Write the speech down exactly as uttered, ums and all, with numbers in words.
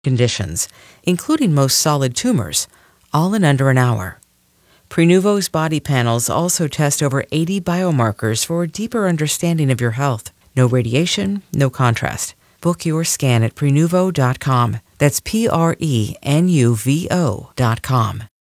conditions, including most solid tumors, all in under an hour. Prenuvo's body panels also test over eighty biomarkers for a deeper understanding of your health. No radiation, no contrast. Book your scan at Prenuvo dot com. That's P R E N U V O dot com.